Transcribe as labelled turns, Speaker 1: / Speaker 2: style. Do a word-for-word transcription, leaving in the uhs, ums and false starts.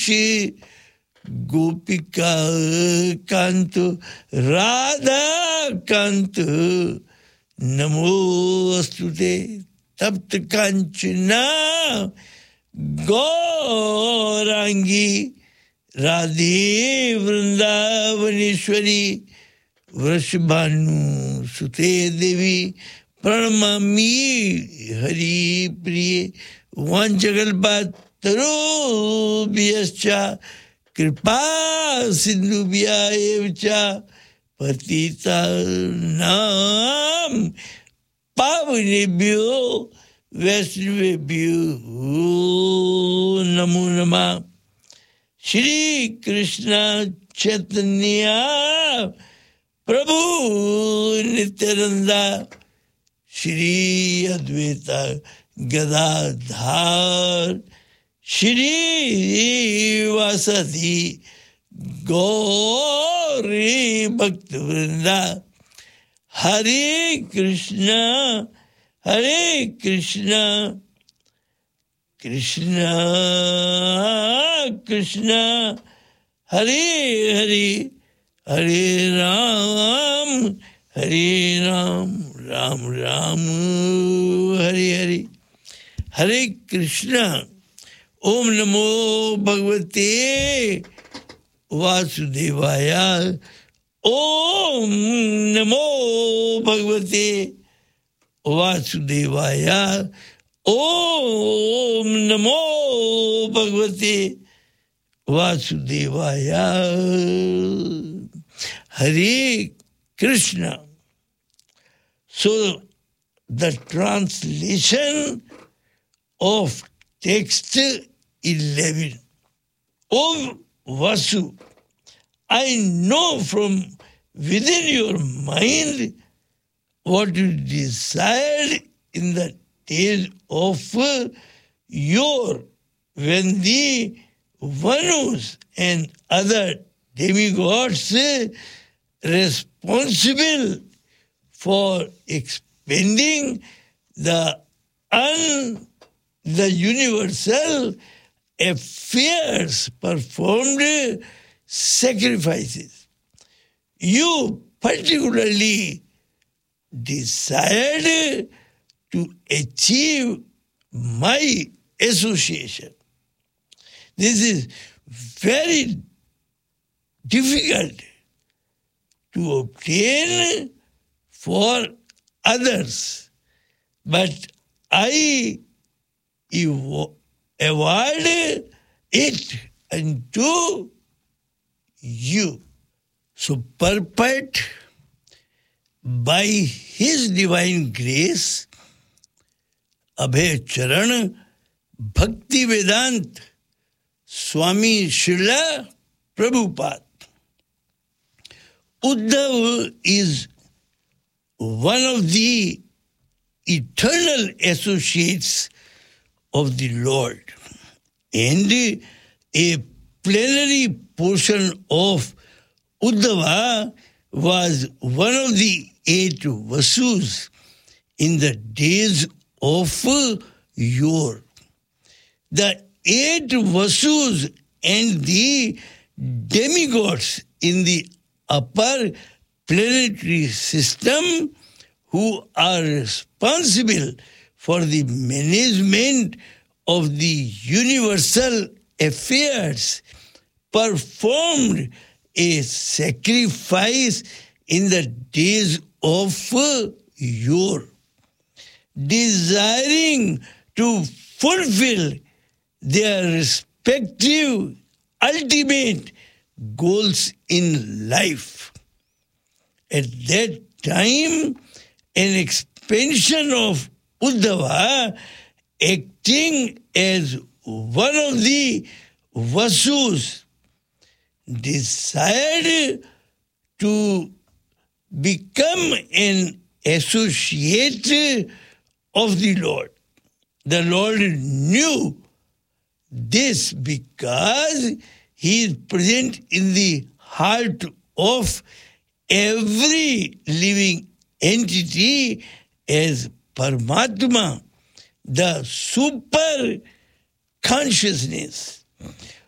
Speaker 1: Shri Gopika Kanto Radha Kanto Namostute Tapta Kanchana Gaurangi Radhe Vrindavaneshwari Vrashbhanu Sute Devi Pranamami Hari Priye Vanchakalpataru Vyascha Kripa Sindhubhya Evcha Patita Nam Pavanebhyo Vaishnavebhyo Namo Namah. Shri Krishna Chaitanya Prabhu Nityananda Shri Advaita Gadadhar Shri Vasadi Gauri Bhaktivinoda Hare Krishna Hare Krishna Krishna Krishna Hare Hare Hare Ram Hare Ram Ram Ram Hare Hare Hare Krishna. Om Namo Bhagavate Vasudevaya. Om Namo Bhagavate Vasudevaya. Om Namo Bhagavate Vasudevaya. Hare Krishna. So the translation of text eleven. O Vasu, I know from within your mind what you desired in the days of yore, when the Vanus and other demigods responsible for expending the un the universal affairs performed sacrifices. You particularly desired to achieve my association. This is very difficult to obtain for others, but I avoid it unto you. So perpet by His divine grace, Abhay Charan Bhakti Vedant Swami Srila Prabhupada. Uddhav is one of the eternal associates of the Lord, and a plenary portion of Uddhava was one of the eight Vasus in the days of yore. The eight Vasus and the demigods in the upper planetary system who are responsible for the management of the universal affairs performed a sacrifice in the days of yore, desiring to fulfill their respective ultimate goals in life. At that time, an expansion of Uddhava, acting as one of the Vasus, desired to become an associate of the Lord. The Lord knew this because He is present in the heart of every living entity as Paramatma, the super consciousness.